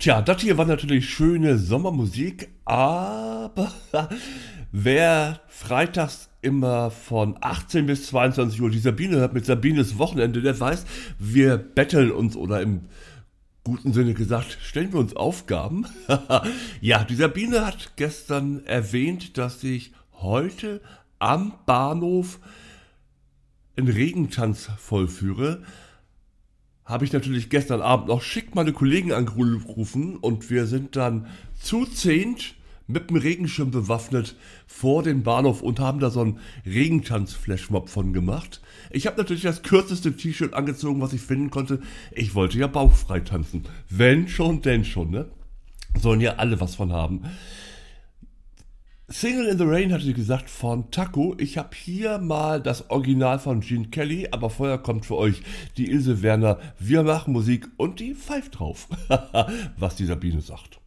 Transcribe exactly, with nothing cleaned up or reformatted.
Tja, das hier war natürlich schöne Sommermusik, aber wer freitags immer von achtzehn bis zweiundzwanzig Uhr die Sabine hört mit Sabines Wochenende, der weiß, wir betteln uns oder im guten Sinne gesagt, stellen wir uns Aufgaben. Ja, die Sabine hat gestern erwähnt, dass ich heute am Bahnhof einen Regentanz vollführe. Habe ich natürlich gestern Abend noch schick meine Kollegen angerufen und wir sind dann zu zehnt mit dem Regenschirm bewaffnet vor dem Bahnhof und haben da so einen Regentanz-Flashmob von gemacht. Ich habe natürlich das kürzeste T-Shirt angezogen, was ich finden konnte. Ich wollte ja bauchfrei tanzen. Wenn schon, denn schon, ne? Sollen ja alle was von haben. Single in the Rain hatte sie gesagt von Taco. Ich habe hier mal das Original von Gene Kelly, aber vorher kommt für euch die Ilse Werner. Wir machen Musik und die pfeift drauf, was die Sabine sagt.